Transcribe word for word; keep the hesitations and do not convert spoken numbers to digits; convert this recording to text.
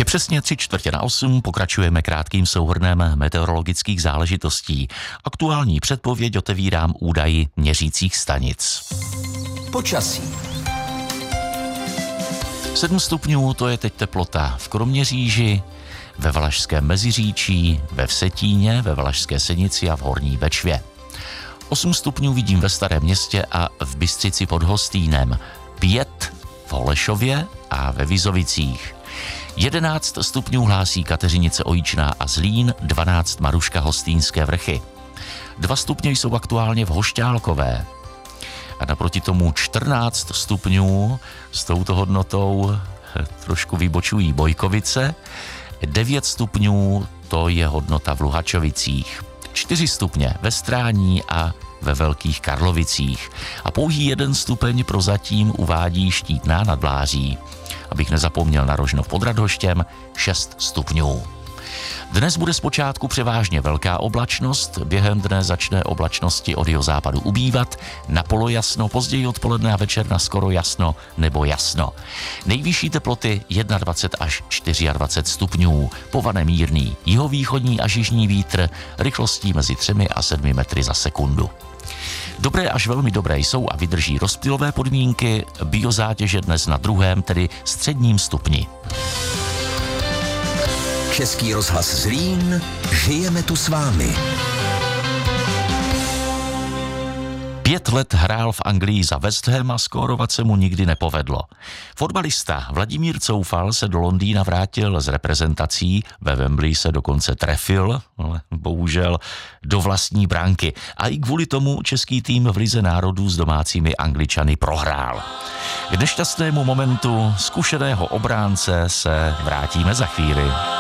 Přesně tři čtvrtě na osm pokračujeme krátkým souhrnem meteorologických záležitostí. Aktuální předpověď otevírám údaji měřících stanic. Počasí. sedm stupňů, to je teď teplota v Kroměříži, ve Valašském Meziříčí, ve Vsetíně, ve Valašské Senici a v Horní Bečvě. osm stupňů vidím ve Starém Městě a v Bystřici pod Hostýnem, pět v Holešově a ve Vizovicích. jedenáct stupňů hlásí Kateřinice Ojičná a Zlín, dvanáct Maruška Hostýnské Vrchy. dva stupně jsou aktuálně v Hošťálkové. A naproti tomu čtrnáct stupňů s touto hodnotou trošku vybočují Bojkovice. devět stupňů to je hodnota v Luhačovicích. čtyři stupně ve Strání a ve Velkých Karlovicích. A pouhý jeden stupeň prozatím uvádí Štítná nad Vláří. Abych nezapomněl na Rožnov pod Radhoštěm, šest stupňů. Dnes bude zpočátku převážně velká oblačnost, během dne začne oblačnosti od jihozápadu ubývat, na polojasno, později odpoledne a večer na skoro jasno nebo jasno. Nejvyšší teploty dvacet jedna až dvacet čtyři stupňů, povane mírný jihovýchodní až jižní vítr, rychlostí mezi třemi a sedmi metry za sekundu. Dobré až velmi dobré jsou a vydrží rozptylové podmínky, biozátěže dnes na druhém, tedy středním stupni. Český rozhlas Zlín, žijeme tu s vámi. Pět let hrál v Anglii za West Ham a skórovat se mu nikdy nepovedlo. Fotbalista Vladimír Coufal se do Londýna vrátil s reprezentací, ve Wembley se dokonce trefil, ale bohužel do vlastní branky. A i kvůli tomu český tým v Lize národů s domácími Angličany prohrál. K nešťastnému momentu zkušeného obránce se vrátíme za chvíli.